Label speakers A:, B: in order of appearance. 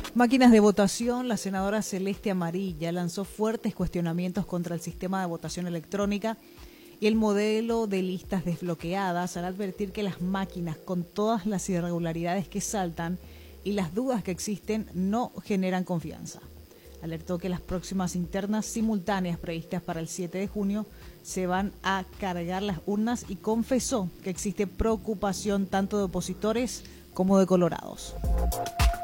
A: Máquinas de votación, la senadora Celeste Amarilla lanzó fuertes cuestionamientos contra el sistema de votación electrónica y el modelo de listas desbloqueadas al advertir que las máquinas, con todas las irregularidades que saltan y las dudas que existen, no generan confianza. Alertó que las próximas internas simultáneas previstas para el 7 de junio se van a cargar las urnas y confesó que existe preocupación tanto de opositores como de colorados.